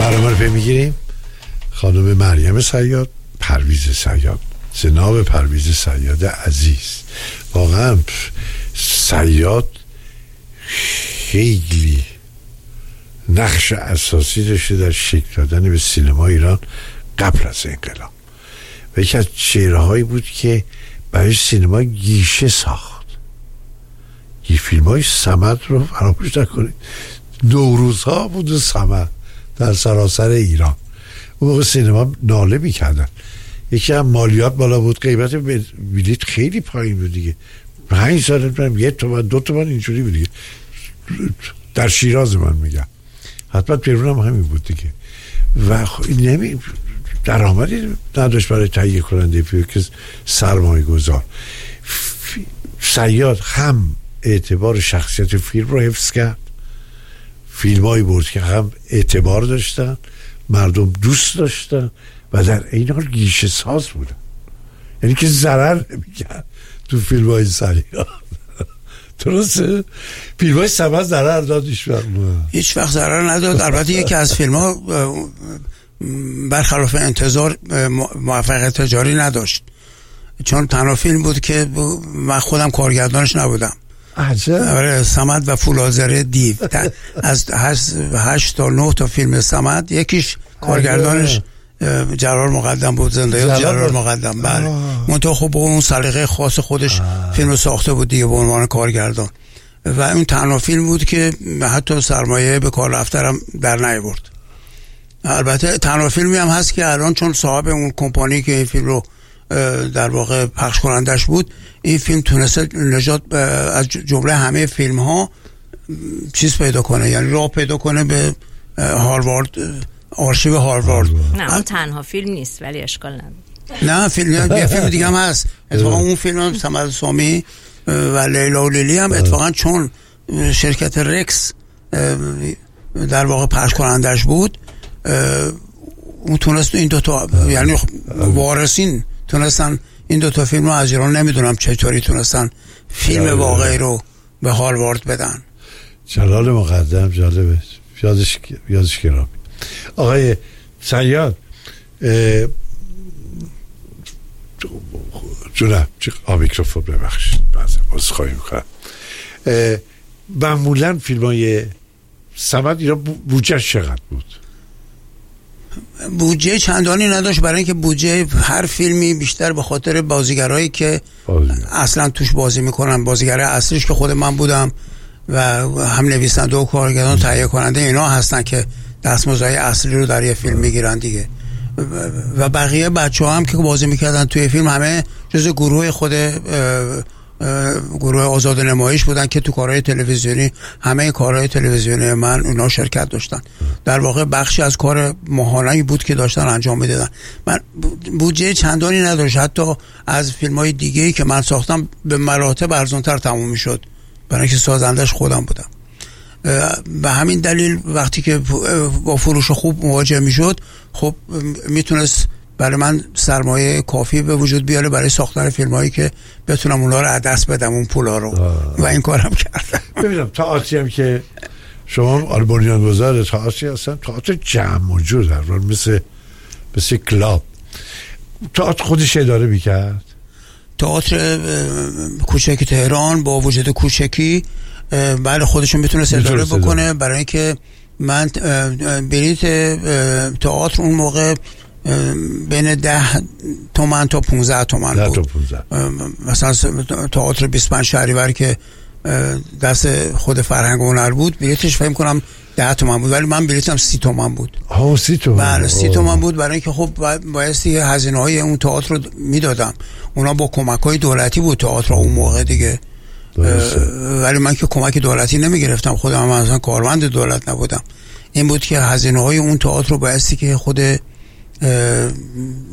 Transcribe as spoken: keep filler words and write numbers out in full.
برنامه رو پی میگیریم. خانم مریم صیاد، پرویز صیاد، جناب پرویز صیاد عزیز، واقعا صیاد خیلی نقش اساسی داشته در شکل دادن به سینما ایران قبل از انقلاب و یکی از چهره‌هایی بود که برای سینما گیشه ساخت. یه فیلم های صمد رو فراموش نکنید، نوروزها بود و صمد در سراسر ایران. اون موقع سینما ناله میکردن، یکی هم مالیات بالا بود، قیمت بلیط خیلی پایین بود دیگه، پنج سال نمیدونم یه تومن دو تومن اینجوری بود دیگه. در شیراز من میگم، حتما پیرون هم همین بود دیگه. و نمی درآمدی نداشت برای تهیه کننده فیلم که سرمایه گذار. صیاد هم اعتبار شخصیت فیلم رو حفظ کرد، فیلم هایی برد که هم اعتبار داشتن، مردم دوست داشتن و در این حال گیشه ساز بودن، یعنی که ضرر نمی‌کرد تو فیلم های صیاد. درسته؟ فیلم های صمد ضرر داد هیچ وقت ضرر نداد. البته یکی از فیلم ها برخلاف انتظار موفقیت تجاری نداشت، چون تنها فیلم بود که من خودم کارگردانش نبودم. عجب. صمد و فولادزره دیو. از هشت, هشت تا نه تا فیلم صمد یکیش کارگردانش جلال مقدم بود، زنده جلال, جلال مقدم. بله. منتها خب با اون سلیقه خاص خودش آه. فیلم ساخته بود دیگه به عنوان کارگردان و اون تنها فیلم بود که حتی سرمایه به کار رفترم در نیاورد. البته تنها فیلمی هم هست که الان چون صاحب اون کمپانی که این فیلم رو در واقع پخش کنندش بود، این فیلم تونسته نجات از جمله همه فیلم ها چیز پیدا کنه، یعنی راه پیدا کنه به هاروارد، آرشیو هاروارد. نه اون تنها فیلم نیست ولی اشکال نداره. نه فیلم یه فیلم دیگه هم هست اتفاقا. اون فیلم هم صمد سامی و لیلا و لیلی هم اتفاقا چون شرکت رکس در واقع پخش کنندش بود، اون تونست این دوتا، یعنی وارثین تونستن این دوتا فیلم رو از ایران، نمیدونم چطوری تونستن فیلم واقعی رو به هاروارد بدن. جلال مقدم جالبه، یادش یادش گرامی. آقای صیاد جونم میکروفون ببخشید بعضا از خواهی میکنم. معمولا فیلم های صمد ایران بودجه چقدر بود؟ بودجه چندانی نداشت، برای اینکه بودجه هر فیلمی بیشتر به خاطر بازیگرایی که بازی. اصلا توش بازی میکنن، بازیگر اصلیش که خود من بودم و هم نویسنده و کارگردان تهیه کننده اینا هستن که دستمزدهای اصلی رو در یه فیلم میگیرن دیگه. و بقیه بچه‌ها هم که بازی میکردن توی فیلم همه جزء گروه خود گروه آزاد نمایش بودن که تو کارهای تلویزیونی، همه کارهای تلویزیونی من اونا شرکت داشتن. در واقع بخشی از کار ماهانه‌ای بود که داشتن انجام میدادن. من بودجه چندانی نداشت، حتی از فیلم‌های دیگه‌ای که من ساختم به مراتب ارزان‌تر تموم میشد برای اینکه سازندش خودم بودم. به همین دلیل وقتی که با فروش خوب مواجه میشد، خب میتونست برای من سرمایه کافی به وجود بیاره برای ساختن فیلمایی که بتونم اونا رو دست بدم اون پولا رو آه. و این کارم کردم. ببینم تئاتری هم که شما آلبانیان گذار تئاتری هستن، تئاتر جمع و جور در راه، مثل مثل کلاب. تئاتر خودش اداره میکرد؟ تئاتر کوچکی تهران با وجود کوچکی بله خودشون میتونه اداره بکنه، برای اینکه من بلیت تئاتر اون موقع بین ده تومن تا پونزده تومن بود. مثلا تئاتر بیست و پنج شهریور که دست خود فرهنگ و هنر بود بلیتش فهم کنم ده تومن بود، ولی من بلیتم سی تومن بود. ها سی تومن. بله سی تومن بود، برای اینکه خب بایستی هزینه های اون تئاتر رو میدادم. اونا با کمک های دولتی بود تئاتر اون موقع دیگه، ولی من که کمک دولتی نمیگرفتم، خودم هم اصلا کارمند دولت نبودم. این بود که هزینه های اون تئاتر رو بایستی که خود